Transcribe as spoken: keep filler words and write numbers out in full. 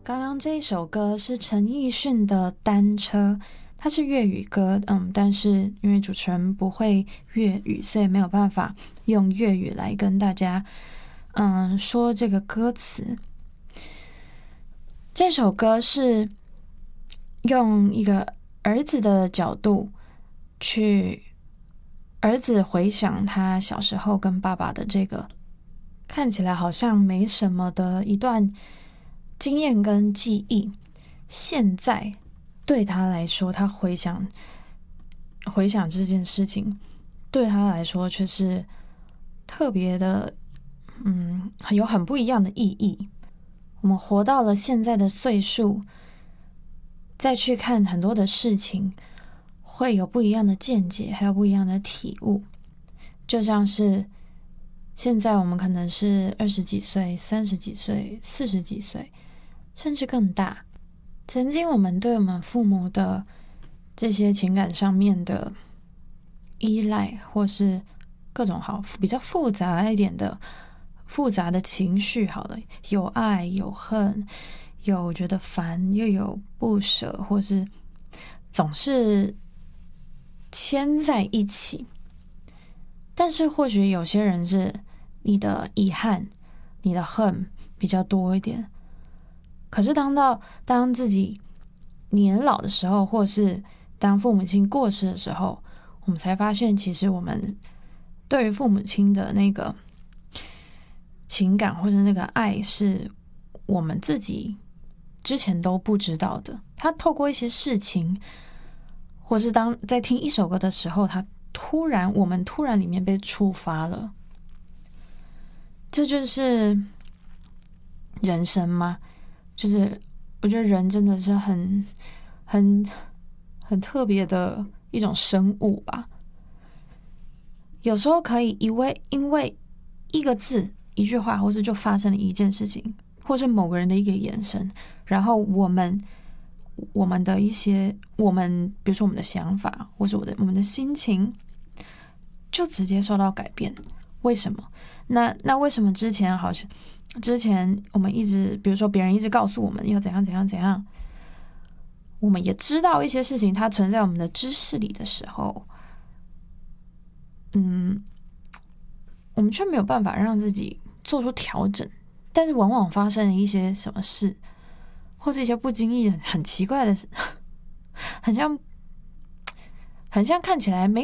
刚刚这一首歌是陈奕迅的《单车》，它是粤语歌，嗯，但是因为主持人不会粤语，所以没有办法用粤语来跟大家，嗯，说这个歌词。这首歌是用一个儿子的角度去，儿子回想他小时候跟爸爸的这个看起来好像没什么的一段经验跟记忆，现在对他来说，他回想回想这件事情，对他来说却是特别的，嗯，有很不一样的意义。我们活到了现在的岁数，再去看很多的事情，会有不一样的见解，还有不一样的体悟。就像是现在我们可能是二十几岁、三十几岁、四十几岁，甚至更大。曾经我们对我们父母的这些情感上面的依赖，或是各种好比较复杂一点的复杂的情绪，好了，有爱有恨，有觉得烦，又有不舍，或是总是牵在一起。但是或许有些人是你的遗憾，你的恨比较多一点。可是当到当自己年老的时候，或是当父母亲过世的时候，我们才发现，其实我们对于父母亲的那个情感或者那个爱，是我们自己之前都不知道的。他透过一些事情，或是当在听一首歌的时候，他突然我们突然里面被触发了。这就是人生吗？就是我觉得人真的是很很很特别的一种生物吧。有时候可以因为因为一个字一句话，或是就发生了一件事情，或是某个人的一个眼神，然后我们我们的一些我们比如说我们的想法，或是我的我们的心情，就直接受到改变。为什么？那那为什么之前好像之前我们一直比如说别人一直告诉我们要怎样怎样怎样，我们也知道一些事情它存在我们的知识里的时候，嗯，我们却没有办法让自己做出调整。但是往往发生了一些什么事，或是一些不经意的很奇怪的事，很像很像看起来没